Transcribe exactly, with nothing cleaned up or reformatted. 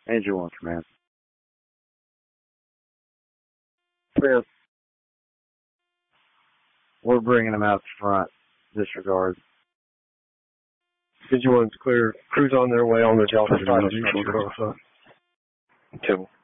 Angel one command. Clear. We're bringing them out front. Disregard. Angel one's clear. Crew's on their way on the Delta fighter structure. Two.